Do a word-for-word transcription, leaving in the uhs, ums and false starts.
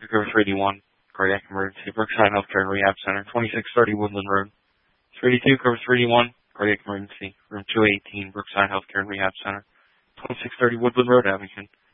Cover three eighty-one, cardiac emergency, Brookside Healthcare and Rehab Center, twenty-six thirty Woodland Road. three eighty-two, cover three eighty-one, cardiac emergency, room two eighteen, Brookside Healthcare and Rehab Center, twenty-six thirty Woodland Road, Abington.